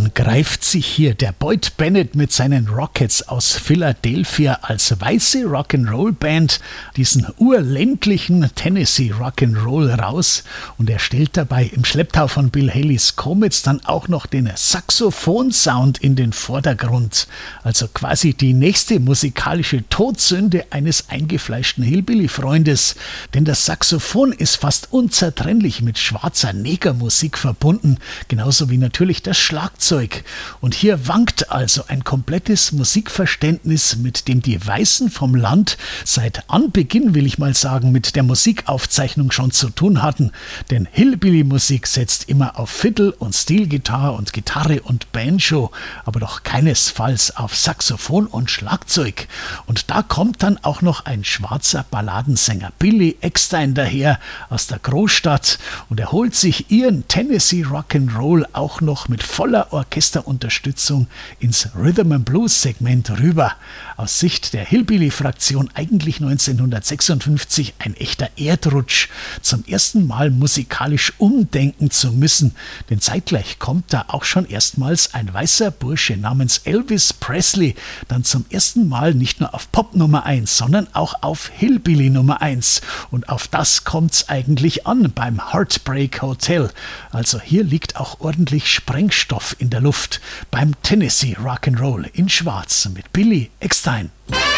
Dann greift sich hier der Boyd Bennett mit seinen Rockets aus Philadelphia als weiße Rock'n'Roll-Band diesen urländlichen Tennessee Rock'n'Roll raus und er stellt dabei im Schlepptau von Bill Haleys Comets dann auch noch den Saxophon-Sound in den Vordergrund. Also quasi die nächste musikalische Todsünde eines eingefleischten Hillbilly-Freundes, denn das Saxophon ist fast unzertrennlich mit schwarzer Negermusik verbunden, genauso wie natürlich das Schlagzeug. Und hier wankt also ein komplettes Musikverständnis, mit dem die Weißen vom Land seit Anbeginn, will ich mal sagen, mit der Musikaufzeichnung schon zu tun hatten. Denn Hillbilly-Musik setzt immer auf Fiddle und Steelgitarre und Gitarre und Banjo, aber doch keinesfalls auf Saxophon und Schlagzeug. Und da kommt dann auch noch ein schwarzer Balladensänger Billy Eckstine daher aus der Großstadt und er holt sich ihren Tennessee Rock'n'Roll auch noch mit voller Orchesterunterstützung ins Rhythm and Blues Segment rüber. Aus Sicht der Hillbilly-Fraktion eigentlich 1956 ein echter Erdrutsch, zum ersten Mal musikalisch umdenken zu müssen, denn zeitgleich kommt da auch schon erstmals ein weißer Bursche namens Elvis Presley dann zum ersten Mal nicht nur auf Pop Nummer 1, sondern auch auf Hillbilly Nummer 1 und auf das kommt's eigentlich an beim Heartbreak Hotel. Also hier liegt auch ordentlich Sprengstoff in der Luft beim Tennessee Rock'n'Roll in Schwarz mit Billy Eckstine.